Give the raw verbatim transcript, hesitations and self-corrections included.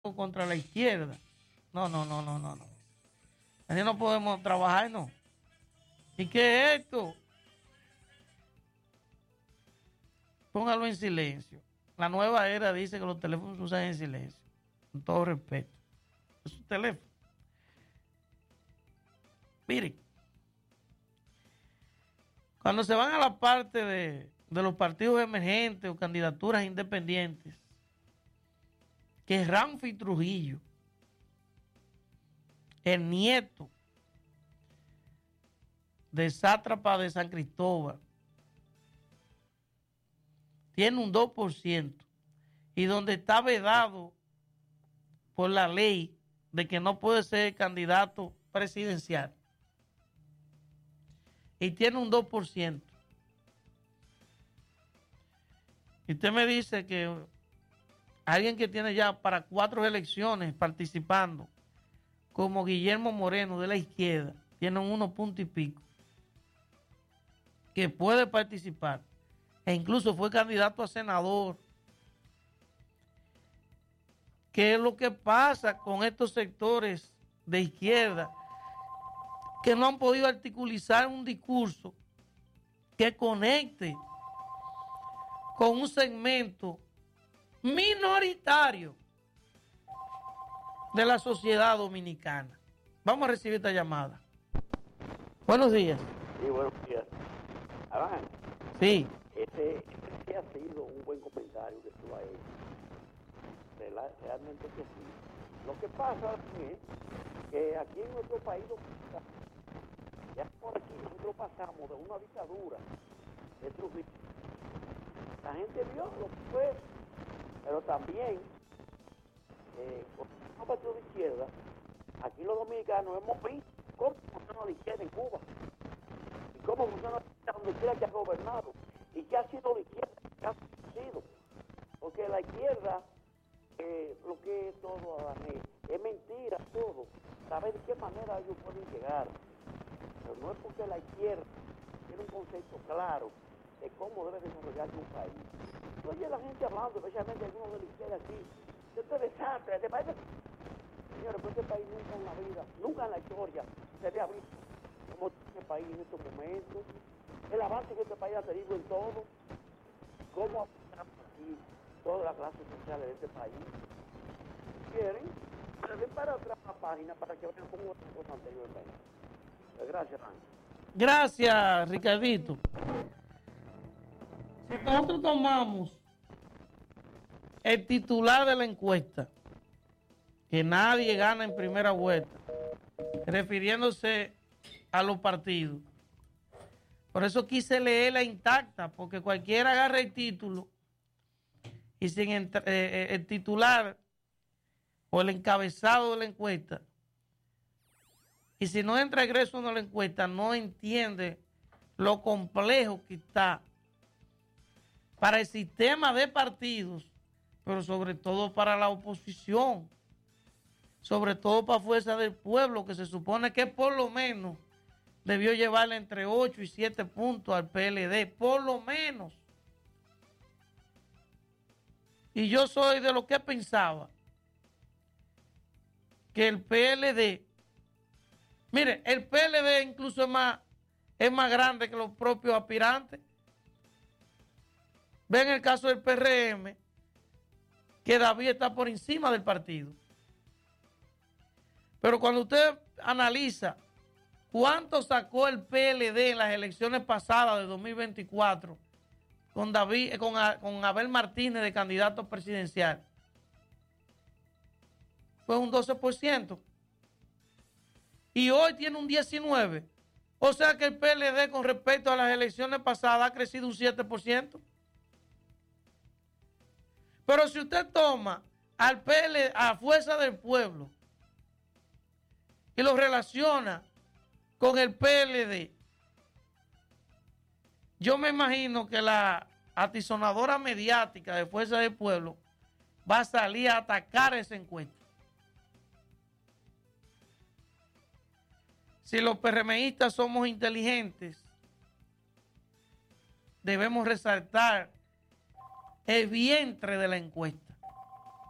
contra la izquierda. No, no, no, no, no, no. Así no podemos trabajar, no. ¿Y qué es esto? Póngalo en silencio. La nueva era dice que los teléfonos se usan en silencio. Con todo respeto. Es un teléfono. Miren. Cuando se van a la parte de, de los partidos emergentes o candidaturas independientes, que Ramfi Trujillo, el nieto de sátrapa de San Cristóbal, tiene un dos por ciento y donde está vedado por la ley de que no puede ser candidato presidencial y tiene un dos por ciento. Y usted me dice que alguien que tiene ya para cuatro elecciones participando, como Guillermo Moreno de la izquierda, tiene un uno punto y pico, que puede participar, e incluso fue candidato a senador. ¿Qué es lo que pasa con estos sectores de izquierda que no han podido articulizar un discurso que conecte con un segmento minoritario de la sociedad dominicana? Vamos a recibir esta llamada. Buenos días. Sí, buenos días. Abraham. Sí. Ese, ese ha sido un buen comentario que tú has hecho. Real, realmente que sí. Lo que pasa es que aquí en nuestro país, ya por aquí nosotros pasamos de una dictadura de Trujillo. La gente vio lo que fue, pero también eh, con los partidos de izquierda, aquí los dominicanos hemos visto cómo funciona la izquierda en Cuba y cómo funciona la izquierda donde quiera que ha gobernado y qué ha sido la izquierda, qué ha sido, porque la izquierda, eh, lo que es todo, es, es mentira todo, saber de qué manera ellos pueden llegar, pero no es porque la izquierda tiene un concepto claro de cómo debe desarrollarse un país. Oye, la gente hablando, especialmente algunos de la izquierda aquí, esto es desastre, este país. Señores, pues este país nunca en la vida, nunca en la historia se había visto como este país en estos momentos, el avance que este país ha tenido en todo, cómo afectamos aquí todas las clases sociales de este país. Si quieren, se ven para otra página para que vean cómo otras cosas anteriormente. Gracias, Ran. Gracias, Ricardito. Si nosotros tomamos el titular de la encuesta, que nadie gana en primera vuelta, refiriéndose a los partidos. Por eso quise leerla intacta, porque cualquiera agarra el título y sin eh, eh, el titular o el encabezado de la encuesta, y si no entra egreso en la encuesta, no entiende lo complejo que está para el sistema de partidos, pero sobre todo para la oposición, sobre todo para Fuerza del Pueblo, que se supone que por lo menos debió llevarle entre ocho y siete puntos al P L D, por lo menos. Y yo soy de lo que pensaba que el P L D, mire, el P L D incluso es más, es más grande que los propios aspirantes. Ven el caso del P R M, que David está por encima del partido. Pero cuando usted analiza cuánto sacó el P L D en las elecciones pasadas de dos mil veinticuatro con David, con, con Abel Martínez de candidato presidencial, fue un doce por ciento. Y hoy tiene un diecinueve por ciento. O sea que el P L D con respecto a las elecciones pasadas ha crecido un siete por ciento. Pero si usted toma al P L D, a Fuerza del Pueblo, y lo relaciona con el P L D, yo me imagino que la atisonadora mediática de Fuerza del Pueblo va a salir a atacar esa encuesta. Si los PRMistas somos inteligentes, debemos resaltar el vientre de la encuesta.